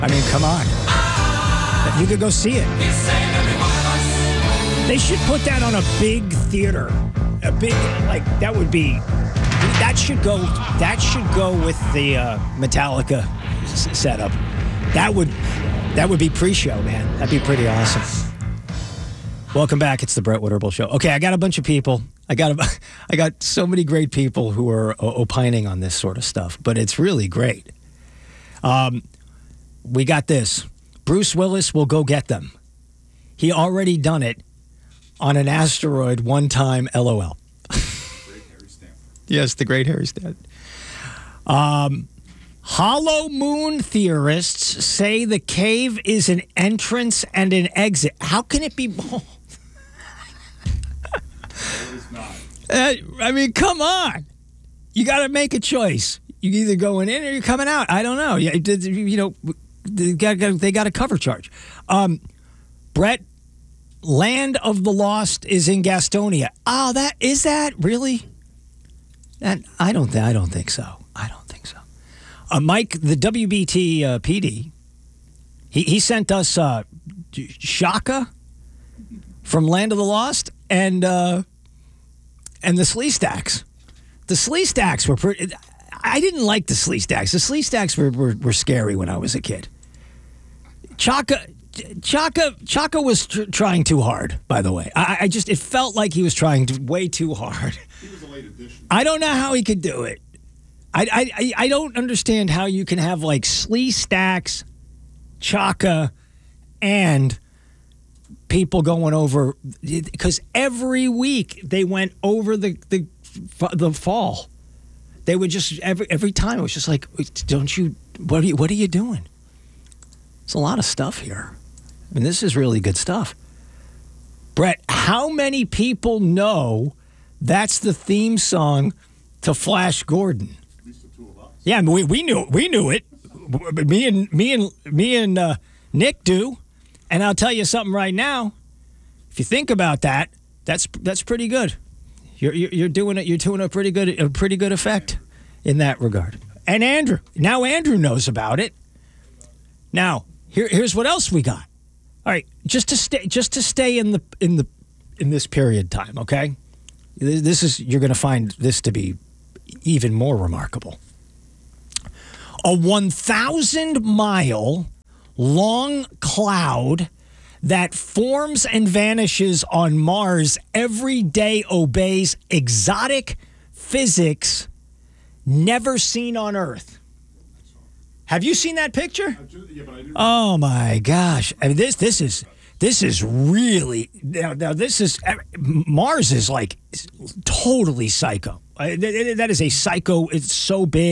I mean, come on. You could go see it. They should put that on a big theater. A big, like, that should go with the Metallica setup. That would be pre-show, man. That'd be pretty awesome. Welcome back. It's the Brett Winterble Show. Okay, I got a bunch of people. I got so many great people who are opining on this sort of stuff, but it's really great. We got this. Bruce Willis will go get them. He already done it on an asteroid one time, LOL. Great Harry Stanford. Yes, the great Harry Stanford. Hollow moon theorists say the cave is an entrance and an exit. How can it be both? It is not. I mean, come on. You got to make a choice. You either going in or you're coming out. I don't know. You know, they got a cover charge. Brett, Land of the Lost is in Gastonia. Oh, is that really? I don't think so. I don't think so. Mike, the WBT PD, he sent us Shaka from Land of the Lost and the Sleestacks. The Sleestacks were pretty. I didn't like the Sleestacks. The Sleestacks were scary when I was a kid. Chaka was trying too hard, by the way. It felt like he was trying way too hard. He was a late addition. I don't know how he could do it. I don't understand how you can have like Sleestacks, Chaka, and people going over, because every week they went over the fall. They would just every time it was just like, don't you? What are you doing? It's a lot of stuff here. I mean, this is really good stuff. Brett, how many people know that's the theme song to Flash Gordon? At least the two of us. Yeah, we knew it. Me and Nick do. And I'll tell you something right now. If you think about that, that's pretty good. You're doing it. You're doing a pretty good effect in that regard. And Andrew knows about it. Now, here's what else we got. All right, just to stay in this period time, okay? You're going to find this to be even more remarkable. A 1,000-mile long cloud that forms and vanishes on Mars every day obeys exotic physics never seen on Earth. Have you seen that picture? Yeah, but I do. Oh my gosh! I mean, this is really now. This is Mars is like totally psycho. That is a psycho. It's so big.